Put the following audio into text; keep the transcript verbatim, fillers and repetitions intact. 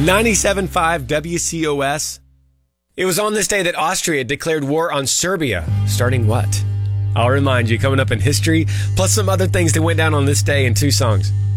ninety-seven point five W C O S. It was on this day that Austria declared war on Serbia, starting what? I'll remind you, coming up in history, plus some other things that went down on this day in two songs.